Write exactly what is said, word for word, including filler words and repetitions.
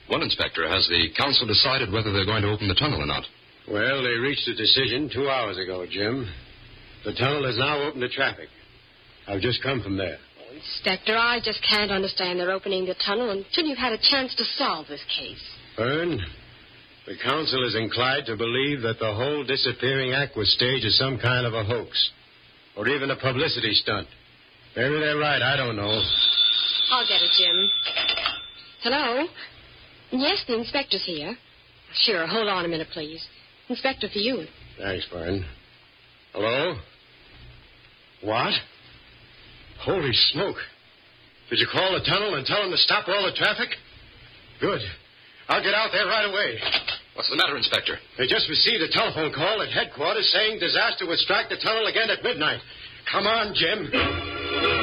Well, Inspector, has the council decided whether they're going to open the tunnel or not? Well, they reached a decision two hours ago, Jim. The tunnel is now open to traffic. I've just come from there. Inspector, I just can't understand they're opening the tunnel until you've had a chance to solve this case. Fern, the council is inclined to believe that the whole disappearing act was staged as some kind of a hoax, or even a publicity stunt. Maybe they're right, I don't know. I'll get it, Jim. Hello? Yes, the inspector's here. Sure, hold on a minute, please. Inspector, for you. Thanks, Fern. Hello? What? Holy smoke. Did you call the tunnel and tell them to stop all the traffic? Good. I'll get out there right away. What's the matter, Inspector? They just received a telephone call at headquarters saying disaster would strike the tunnel again at midnight. Come on, Jim.